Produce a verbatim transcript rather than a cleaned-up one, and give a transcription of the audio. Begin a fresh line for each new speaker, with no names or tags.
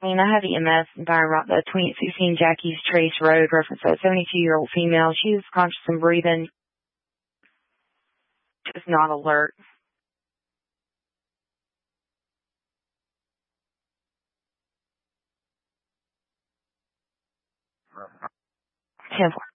I mean, I have E M S and Byron Rock, the twenty sixteen Jackie's Trace Road reference, a seventy-two-year-old female. She was conscious and breathing, just not alert. ten four.